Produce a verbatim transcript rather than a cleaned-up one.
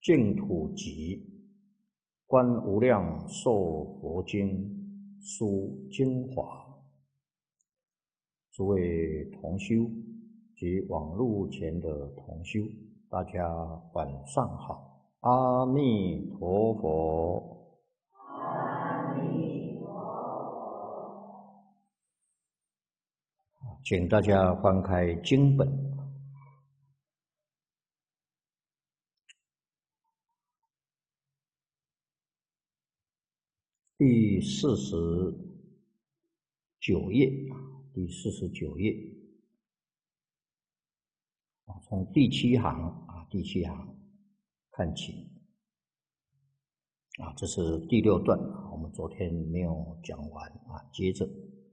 净土集观无量寿佛经书精华。诸位同修及网络前的同修，大家晚上好，阿弥陀佛。 阿弥陀佛。 请大家翻开经本，第四十九页，第四十九页，从第七行啊，第七行看起啊，这是第六段，我们昨天没有讲完啊，接着